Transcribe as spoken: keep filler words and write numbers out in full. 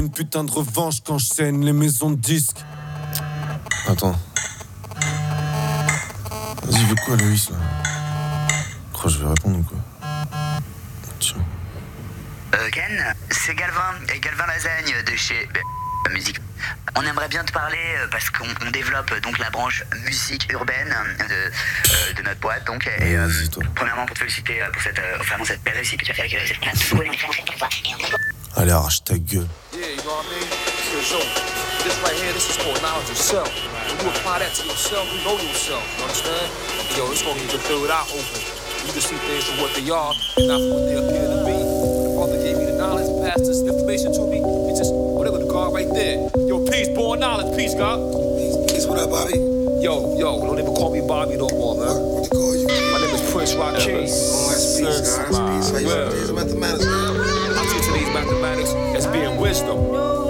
Une putain de revanche quand je saigne les maisons de disques. Attends. Vas-y, veux quoi, Loïs, là? Crois que je vais répondre ou quoi? Tiens. Euh, Ken, c'est Galvin, Galvin Lasagne de chez euh, Musique. On aimerait bien te parler euh, parce qu'on on développe donc la branche musique urbaine de, euh, de notre boîte. Donc, et, euh, premièrement, pour te féliciter euh, pour cette, euh, vraiment cette belle réussite que tu as fait avec euh, cette plainte. Allez, arrache ta gueule. Yeah, you know what I mean? So, this right here, this is called knowledge of self. When you apply that to yourself, you know yourself. You understand? Yo, it's gonna get your third eye open. You can see things for what they are, and not for what they appear to be. The Father gave me the knowledge, passed this information to me. It's just whatever the God right there. Yo, peace, born knowledge, peace, God. Peace, peace. What up, Bobby? Yo, yo, don't even call me Bobby no more, man. What you call you? My name is Prince Rakeem. Oh, that's peace, God. That's peace. How you yeah. Today's mathematics, man? I see today's mathematics as being wisdom.